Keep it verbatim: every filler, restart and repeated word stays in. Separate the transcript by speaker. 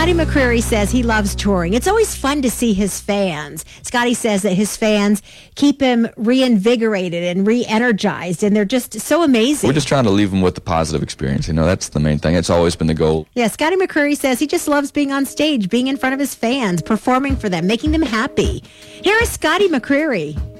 Speaker 1: Scotty McCreery says he loves touring. It's always fun to see his fans. Scotty says that his fans keep him reinvigorated and re-energized, and they're just so amazing.
Speaker 2: We're just trying to leave them with a positive experience. You know, that's the main thing. It's always been the goal.
Speaker 1: Yeah, Scotty McCreery says he just loves being on stage, being in front of his fans, performing for them, making them happy. Here is Scotty McCreery.